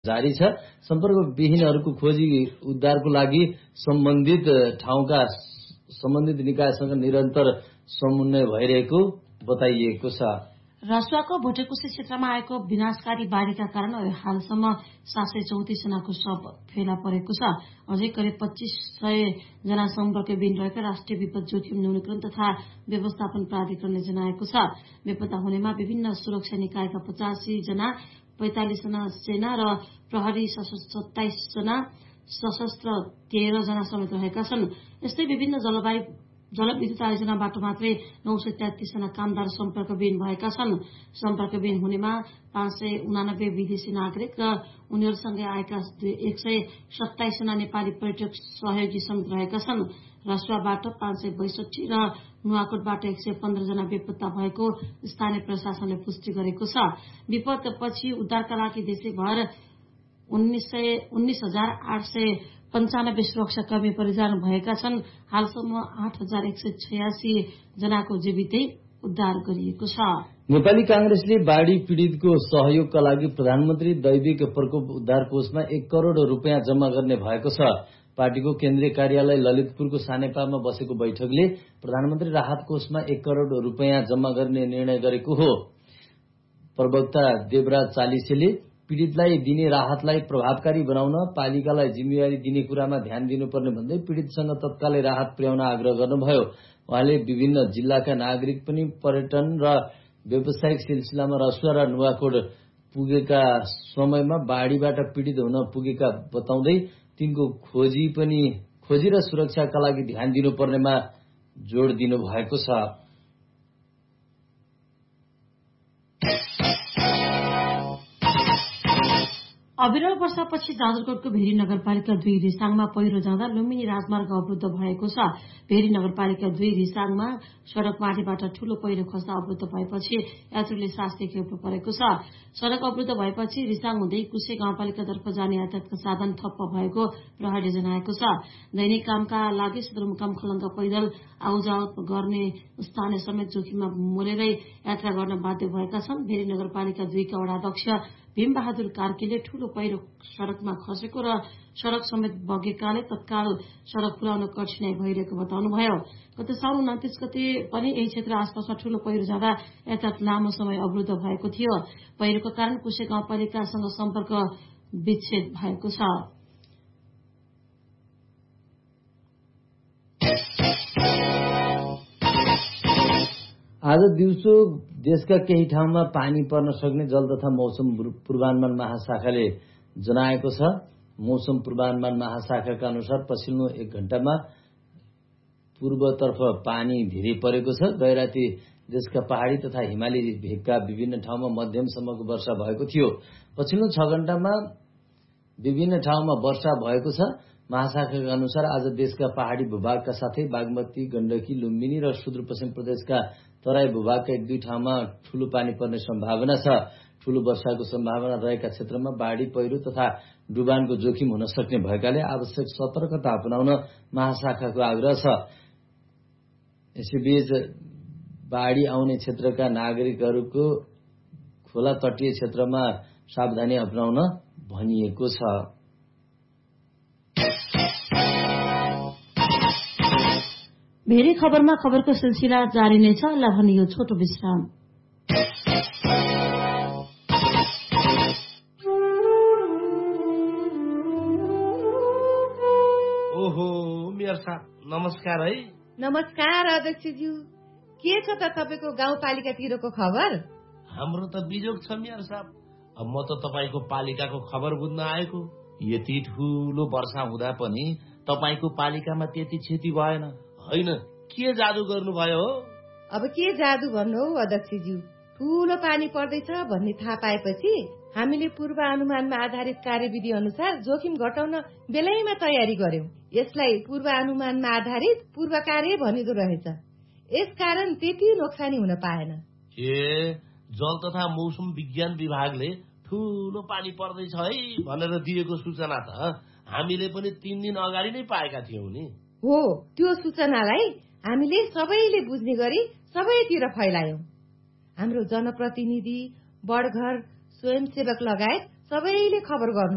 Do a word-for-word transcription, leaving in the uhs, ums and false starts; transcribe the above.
जारी छ। सम्पर्कविहीनहरूको खोजी उद्धारको लागि सम्बन्धित ठाउँका सम्बन्धित निकायसँग निरन्तर समन्वय भइरहेको बताइएको छ। रसुवाको भोटेकुसी क्षेत्रमा आएको विनाशकारी बाढीका कारण हालसम्म सात सय चौतिस जनाको शव फेला परेको छ। अझै करिब पच्चीस सय जना सम्पर्कविहीन रहेका राष्ट्रिय विपद जोखिम न्यूनीकरण तथा व्यवस्थापन प्राधिकरणले जनाएको छ। बेपत्ता हुनेमा विभिन्न सुरक्षा निकायका पचासी जना, पैंतालिस जना सेना र प्रहरी सत्ताइस जना, सशस्त्र तेह्र जना समेत रहेका छन्। यस्तै विभिन्न जलवायु जलविद्युत आयोजनाबाट मात्रै नौ सय तेत्तीस जना कामदार सम्पर्कविहीन भएका छन्। सम्पर्कविहीन हुनेमा पाँच सय उनानब्बे विदेशी नागरिक र उनीहरूसँगै आएका एक सय सत्ताइस जना नेपाली पर्यटक सहयोगी समेत रहेका छन्। रसुवाबाट पाँच सय बैसठी र नुवाकोटबाट एक सय पन्ध्र जना बेपत्ता भएको स्थानीय प्रशासनले पुष्टि गरेको छ। विपदपछि उद्धारका लागि देशैभर उन्नाइस सय उन्नाइस हजार आठ सय पञ्चानब्बे सुरक्षाकर्मी परिचालन भएका छन्। हालसम्म आठ हजार एक सय छयासी जनाको जीवितै उद्धार गरिएको छ। नेपाली कांग्रेसले बाढ़ी पीड़ितको सहयोगका लागि प्रधानमन्त्री दैविक प्रकोप उद्धार कोषमा एक करोड़ रूपियाँ जम्मा गर्ने भएको छ। पार्टीको केन्द्रीय कार्यालय ललितपुरको सानेपामा बसेको बैठकले प्रधानमन्त्री राहत कोषमा एक करोड़ रूपियाँ जम्मा गर्ने निर्णय गरेको हो। प्रवक्ता देवराज चालिसेले पीड़ितलाई दिने राहतलाई प्रभावकारी बनाउन पालिकालाई जिम्मेवारी दिने कुरामा ध्यान दिनुपर्ने भन्दै पीड़ितसँग तत्कालै राहत पुर्याउन आग्रह गर्नुभयो। उहाँले विभिन्न जिल्लाका नागरिक पनि पर्यटन र व्यावसायिक सिलसिलामा रसुवा र नुवाकोट पुगेका समयमा बाढ़ीबाट पीड़ित हुन पुगेका बताउँदै तिनको खोजी पनि खोजी र सुरक्षाका लागि ध्यान दिनुपर्नेमा जोड़ दिनु भएको छ। अविरल वर्षापछि जाजरकोटको भेरी नगरपालिका दुई रिसाङमा पहिरो जाँदा लुम्बिनी राजमार्ग अवरुद्ध भएको छ। भेरी नगरपालिका दुई रिसाङमा सड़क माथिबाट ठूलो पहिरो खस्दा अवरुद्ध भएपछि यात्रुले सास लिएको परेको छ। सड़क अवरुद्ध भएपछि रिसाङ हुँदै कुशे गाउँपालिकातर्फ जाने यातायातका साधन ठप्प भएको प्रहरीले जनाएको छ। दैनिक कामका लागि सदरमुकाम खलंगा पैदल आउजावत गर्ने स्थानीय समेत जोखिममा मोलेरै यात्रा गर्न बाध्य भएका छन्। भेरी नगरपालिका दुईका वडा अध्यक्ष भीम बहादुर कार्कीले ठूलो पहिरो सड़कमा खसेको र सड़क समेत बगेकाले तत्काल सड़क खुलाउन कठिनाई भइरहेको बताउनुभयो। गत साउन उन्तिस गते पनि यही क्षेत्र आसपासमा ठूलो पहिरो जाँदा यातायात लामो समय अवरुद्ध भएको थियो। पहिरोको कारण कुशे गाउँपालिकासँग सम्पर्क विच्छेद भएको छ। आज दिउँसो देशका केही ठाउँमा पानी पर्न सक्ने जल तथा मौसम पूर्वानुमान महाशाखाले जनाएको छ। मौसम पूर्वानुमान महाशाखाका अनुसार पछिल्लो एक घण्टामा पूर्वतर्फ पानी धेरै परेको छ। गैराती देशका पहाड़ी तथा हिमाली भेगका विभिन्न ठाउँमा मध्यमसम्मको वर्षा भएको थियो। पछिल्लो छ घण्टामा विभिन्न ठाउँमा वर्षा भएको छ। महाशाखाका अनुसार आज देशका पहाड़ी भूभागका साथै बागमती, गण्डकी, लुम्बिनी र सुदूरपश्चिम प्रदेशका तराई भूभागका एक दुई ठाउँमा ठूलो पानी पर्ने सम्भावना छ। ठूलो वर्षाको सम्भावना रहेका क्षेत्रमा बाढ़ी, पहिरो तथा डुबानको जोखिम हुन सक्ने भएकाले आवश्यक सतर्कता अपनाउन महाशाखाको आग्रह छ। यसैबीच बाढ़ी आउने क्षेत्रका नागरिकहरूको खोला तटीय क्षेत्रमा सावधानी अपनाउन भनिएको छ। भेरी खबरमा खबरको सिलसिला जारी नै छ। ल भने यो छोटो विश्राम। ओहो मेयर साहब नमस्कार है। नमस्कार अध्यक्षज्यू, के छ त तपाईको गाउँपालिकातिरको खबर? हाम्रो त बिजोग छ मेयर साहब। अब म त तपाईको पालिकाको खबर बुझ्न आएको। यति ठूलो वर्षा हुँदा पनि तपाईको पालिकामा त्यति क्षति भएन हैन? के जादु गर्नुभयो हो? अब के जादु भन्नु हौ अध्यक्षज्यू, ठूलो पानी पर्दैछ भन्ने थाहा पाएपछि हामीले पूर्व अनुमानमा आधारित कार्यविधि अनुसार जोखिम घटाउन बेलैमा तयारी गर्यौं। यसलाई पूर्व अनुमानमा आधारित पूर्व कार्य भनिदो रहेछ। यसकारण त्यति नोक्सानी हुन पाएन। ए जल तथा मौसम विज्ञान विभागले ठूलो पानी पर्दैछ है भनेर दिएको सूचना त हामीले पनि तीन दिन अगाडि नै पाएका थियौं नि। हो, त्यो सूचनालाई हामीले सबैले बुझ्ने गरी सबैतिर फैलायौं। हाम्रो जनप्रतिनिधि, बडघर, स्वयंसेवक लगायत सबैले खबर गर्नु